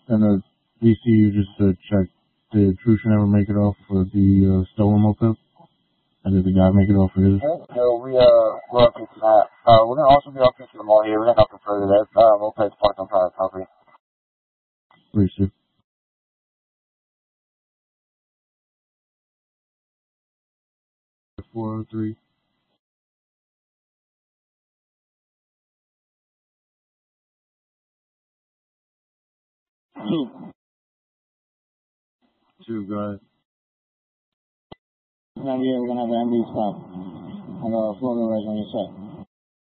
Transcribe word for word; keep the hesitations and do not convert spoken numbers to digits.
And the D C, you just uh, check, did Trusha never make it off for the uh, stolen moped? And did the guy make it off for his? Okay, so we, uh, we're up into that. Uh, we're gonna also be up into the mall here. We're gonna have to further that. Uh, moped's parked on private property. Receive. four oh three. Two, go ahead. We're gonna be here, we're gonna have an M D stop. On the Florida res when you set.